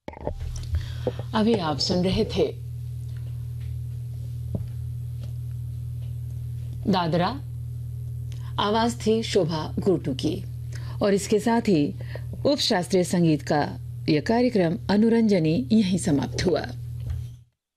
अभी आप सुन रहे थे दादरा, आवाज थी शोभा गुर्टू की। और इसके साथ ही उपशास्त्रीय संगीत का यह कार्यक्रम अनुरंजनी यहीं समाप्त हुआ।